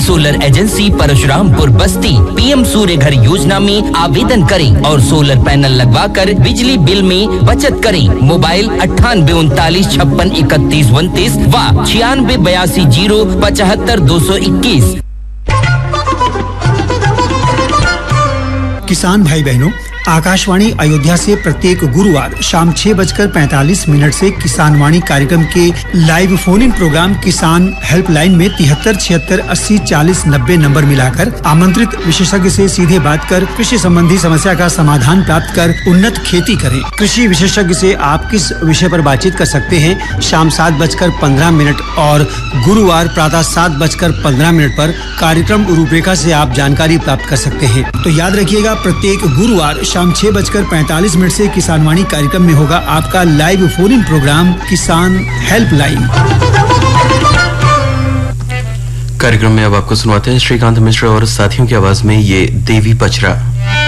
Solar agency Parshurampur बस्ती PM सूर्य घर योजना में आवेदन करें और सोलर पैनल लगवाकर बिजली बिल में बचत करें। मोबाइल 9839563129 व 9682075221। किसान भाई बहनों, आकाशवाणी अयोध्या से प्रत्येक गुरुवार शाम 6:45 से किसान वाणी कार्यक्रम के लाइव फोन इन प्रोग्राम किसान हेल्पलाइन में 73 76 80 40 90 नंबर मिलाकर आमंत्रित विशेषज्ञ से सीधे बात कर कृषि संबंधी समस्या का समाधान प्राप्त कर उन्नत खेती करें। कृषि विशेषज्ञ से आप किस विषय पर बातचीत कर सकते हैं? शाम 7:15 और गुरुवार प्रातः 7:15 पर कार्यक्रम रूपरेखा से आप जानकारी प्राप्त कर सकते हैं। तो याद रखिएगा, प्रत्येक गुरुवार शाम 6:45 से किसानवाणी कार्यक्रम में होगा आपका लाइव फोन इन प्रोग्राम किसान हेल्पलाइन। कार्यक्रम में अब आपको सुनवाते हैं श्रीकांत मिश्र और साथियों की आवाज में ये देवी पचरा।